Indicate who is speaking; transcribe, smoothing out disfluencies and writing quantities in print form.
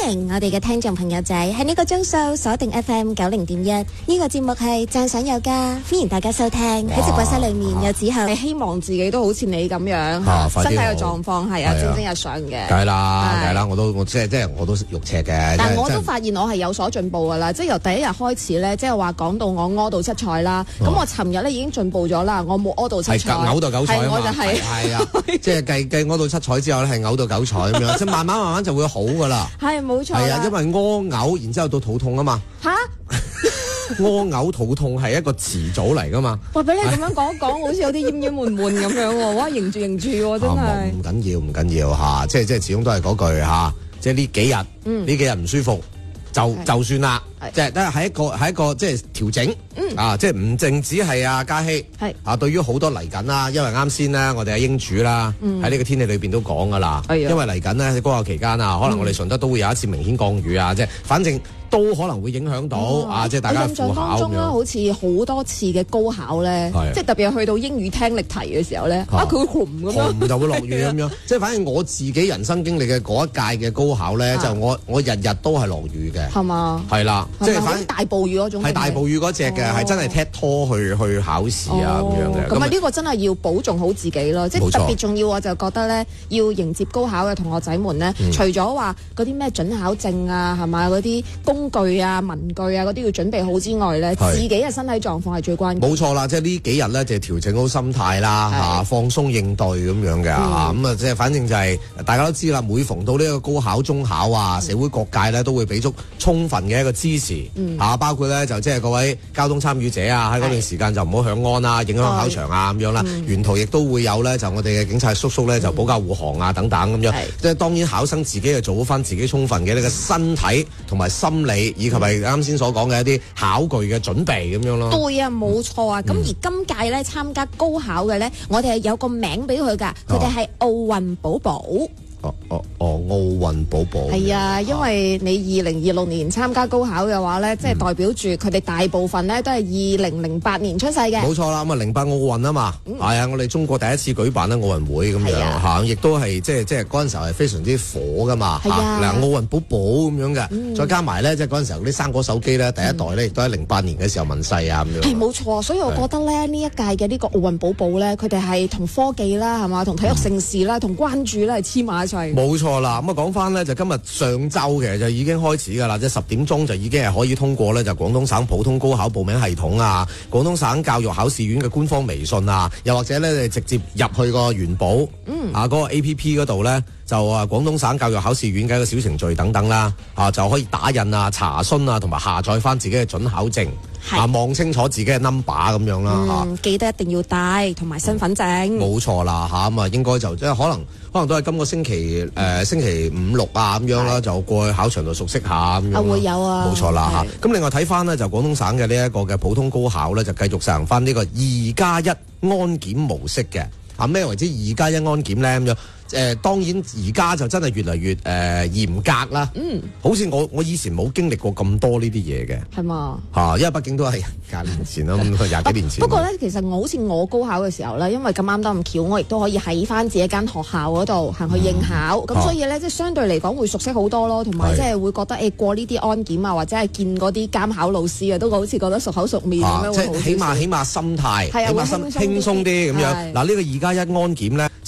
Speaker 1: 迎我哋嘅聽眾朋友仔喺呢個鐘數鎖定 FM90.1，呢個節目係讚賞有加，歡迎大家收聽。喺直播室裏面有子豪，希望自己都好似你咁樣，身體嘅狀況係蒸蒸日上嘅。
Speaker 2: 梗係啦，我都即係我都肉赤嘅。
Speaker 1: 但我都發現我係有所進步噶啦，即係由第一日開始咧，即係話講到我屙到七彩啦。咁我尋日咧已經進步咗啦，我冇屙到七彩，
Speaker 2: 嘔到九彩啊嘛。
Speaker 1: 我就係
Speaker 2: 啊，即係計屙到七彩之後咧，係嘔到九彩咁樣，即係慢慢就會好噶啦。
Speaker 1: 係冇錯。
Speaker 2: 係啊，因為屙嘔，然之後到肚痛啊嘛。
Speaker 1: 嚇！
Speaker 2: 屙嘔肚痛係一個遲早嚟噶嘛。
Speaker 1: 哇！俾你咁樣講一講，好似有啲厭悶咁樣喎。哇！認住喎，真係。
Speaker 2: 唔緊要嚇，即係始終都係嗰句嚇，即係呢幾日唔舒服就算啦。即係係一個即係調整，即係唔淨止係嘉熙，對於好多嚟緊啦，因為啱先咧，我哋阿英主啦，喺呢個天氣裏邊都講噶啦，因為嚟緊咧喺高考期間啊，可能我哋順德都會有一次明顯降雨啊，即係反正都可能會影響到即係大家副考咁樣。印象當中啦，好似好多次嘅高考咧，即係特別係去到英語聽力題嘅時候咧，佢會紅咁樣， 紅就會落雨咁樣。即係反正我自己人生經歷嘅嗰一屆嘅高考咧，就我日日都係落雨嘅，係嘛？係啦。即係反正
Speaker 1: 大暴雨嗰種，
Speaker 2: 係大暴雨嗰隻嘅，係真係踢拖去考試啊咁樣嘅。
Speaker 1: 咁啊呢個真係要保重好自己咯，即係特別重要。我就覺得咧，要迎接高考嘅同學仔們咧，除咗話嗰啲咩準考證啊，係咪嗰啲工具啊、文具啊嗰啲要準備好之外咧，自己嘅身體狀況係最關鍵。
Speaker 2: 冇錯啦，即係呢幾日咧就調整好心態啦，放鬆應對咁樣嘅咁啊，即係反正就係大家都知啦，每逢到呢個高考、中考啊，社會各界咧都會俾足充分嘅一個支持包括咧就即係各位交通參與者啊，喺嗰段時間就唔好響安啦，影響考場啊咁樣啦。沿途亦都會有咧，就我哋嘅警察叔叔咧就保駕護航啊等等咁樣。即係當然考生自己就做好翻自己充分嘅呢個身體同埋心理，以及係啱先所講嘅一啲考據嘅準備咁樣咯。
Speaker 1: 對啊，冇錯啊。咁而今屆咧參加高考嘅咧，我哋係有個名俾佢㗎，佢哋係奧運寶寶。
Speaker 2: 奧運寶寶
Speaker 1: 係啊，因為你2026年參加高考嘅話咧，即係代表住佢哋大部分咧都係2008年出世嘅。
Speaker 2: 冇錯啦，咁啊08奧運啊嘛，係啊，我哋中國第一次舉辦咧奧運會咁樣嚇，亦都係即係嗰陣時候係非常之火噶嘛。係啊，嗱奧運寶寶咁樣嘅，再加埋咧即係嗰陣時候啲生果手機咧第一代咧亦都喺08年嘅時候問世啊咁樣。係冇錯，所以我覺得咧呢一屆嘅呢個奧運寶寶咧，佢哋係同科技啦係嘛，同體育盛事啦，同關注咧係黐埋一齊。冇錯啦，咁啊講翻咧就今日上晝其實就已經開始㗎啦，即係10點鐘就已經係可以通過咧就廣東省普通高考報名系統啊，廣東省教育考試院嘅官方微信啊，又或者咧你直接入去個元寶嗰個 APP 嗰度咧就廣東省教育考試院嘅一個小程序等等啦，就可以打印啊、查詢啊同埋下載翻自己嘅準考證，望清楚自己嘅 number 咁樣啦
Speaker 1: 記得一定要帶同埋身份證。冇
Speaker 2: 錯啦咁啊應該就即係可能都係今個星期星期5、6啊咁樣啦，就過去考場度熟悉下咁樣。會有啊，冇錯啦咁另外睇翻呢，就廣東省嘅呢一個嘅普通高考咧就繼續實行翻呢個2+1安檢模式嘅。咩為之2+1安檢咧咁樣？當然而家就真係越嚟越嚴格啦。好似我以前冇經歷過咁多呢啲嘢嘅。係嘛？因為畢竟都係廿年前啦，20幾年前。不過咧，其實好似我高考嘅時候咧，因為咁啱得咁巧，我亦都可以喺翻自己間學校嗰度行去應考，咁所以咧即係相對嚟講會熟悉好多咯，同埋即係會覺得過呢啲安檢啊，或者係見嗰啲監考老師啊，都好似覺得熟口熟面咁樣。即係起碼心態，起碼輕鬆啲咁樣。嗱呢個2+1安檢咧。